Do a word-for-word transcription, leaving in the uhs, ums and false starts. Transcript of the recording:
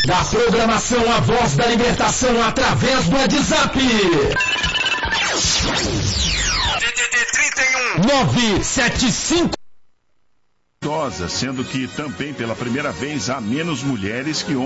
Da programação A Voz da Libertação através do WhatsApp. D D D trinta e um nove sete cinco. Sendo que também pela primeira vez há menos mulheres que homens.